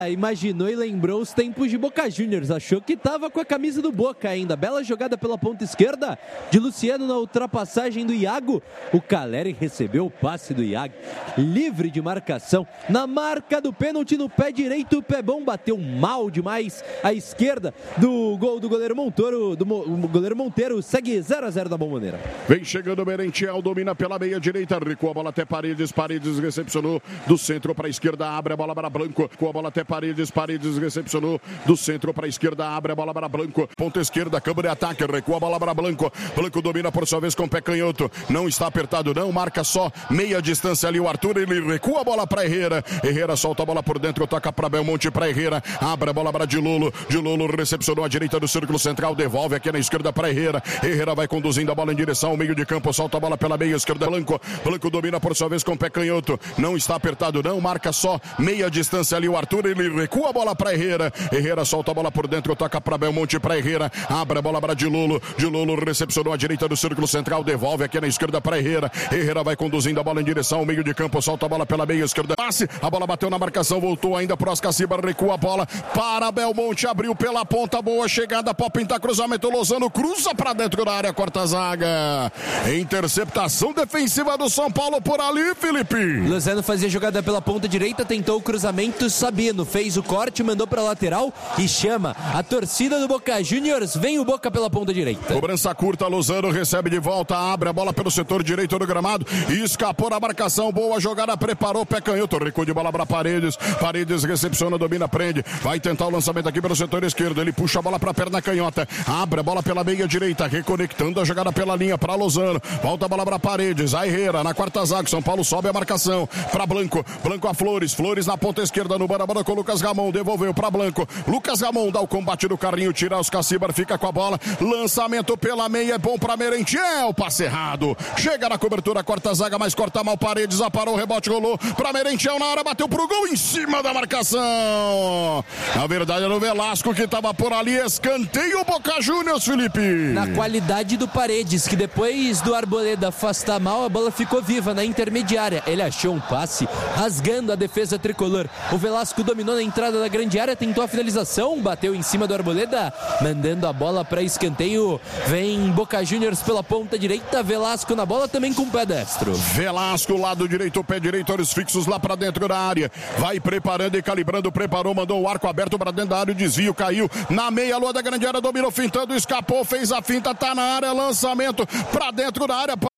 Imaginou e lembrou os tempos de Boca Juniors, achou que estava com a camisa do Boca ainda. Bela jogada pela ponta esquerda de Luciano na ultrapassagem do Iago. O Caleri recebeu o passe do Iago, livre de marcação, na marca do pênalti no pé direito. O Pebão bateu mal demais à esquerda do gol do goleiro Monteiro. Goleiro Monteiro segue 0-0 da Bombonera. Vem chegando o Merentiel, domina pela meia direita, recua a bola até Paredes recepcionou do centro para a esquerda, abre a bola para Blanco, com a bola até Paredes recepcionou do centro para a esquerda, abre a bola para Blanco, ponta esquerda, câmbio de ataque, recua a bola para Blanco, Blanco domina por sua vez com o pé canhoto, não está apertado não, marca só meia distância ali o Arthur, ele recua a bola para Herrera solta a bola por dentro, toca para Belmonte, para Herrera, abre a bola para Dilolo recepcionou a direita do círculo central, devolve aqui na esquerda para Herrera vai conduzindo a bola em direção ao meio de campo, solta a bola pela meia esquerda, Blanco domina por sua vez com o pé canhoto, não está apertado não, marca só meia distância ali o Arthur, ele recua a bola para Herrera solta a bola por dentro, toca para Belmonte, para Herrera, abre a bola para Dilolo recepcionou a direita do círculo central, devolve aqui na esquerda para Herrera vai conduzindo a bola em direção ao meio de campo, solta a bola pela meia esquerda, passe, a bola bateu na marcação, voltou ainda para Oscar Ciba, recua a bola para Belmonte, abriu pela ponta, boa chegada, pode pintar cruzamento, Lozano cruza para dentro da área, corta a zaga, interceptação defensiva do São Paulo por ali, Felipe. Lozano fazia jogada pela ponta direita, tentou o cruzamento, Sabino fez o corte, mandou para lateral e chama a torcida do Boca Juniors, vem o Boca pela ponta direita. Cobrança curta, Lozano recebe de volta, abre a bola pelo setor direito do gramado, escapou da marcação, boa jogada, preparou, pé canhoto, recuo de bola para Paredes recepciona, domina, prende, vai tentar o lançamento aqui pelo setor esquerdo, ele puxa a bola para a perna canhota, abre a bola pela meia direita, reconectando a jogada pela linha para Lozano, volta a bola para Paredes, a Herrera na quarta zaga, São Paulo sobe a marcação para Blanco a Flores na ponta esquerda no bora com o Lucas Ramon, devolveu para Blanco, Lucas Ramon dá o combate do carrinho, tira os Cacibar, fica com a bola, lançamento pela meia, é bom para Merentiel, passe errado, chega na cobertura, corta a zaga, mas corta mal Paredes, aparou, o rebote rolou para Merentiel na área, bateu pro gol em cima da marcação, na verdade era o Velasco que estava por ali, escanteio Boca Juniors, Felipe. Na qualidade do Paredes, que depois do Arboleda afastar mal, a bola ficou viva na intermediária, ele achou um passe, rasgando a defesa tricolor, o Velasco dominou na entrada da grande área, tentou a finalização, bateu em cima do Arboleda, mandando a bola para escanteio, vem Boca Juniors pela ponta direita, Velasco na bola também com o pé destro. Velasco, lado direito, pé direito, olhos fixos lá para dentro da área, vai preparando e calibrando, preparou, mandou o arco aberto para dentro da área, o desvio caiu na meia lua da grande área, dominou, fintando, escapou, fez a finta, tá na área, lançamento para dentro da área.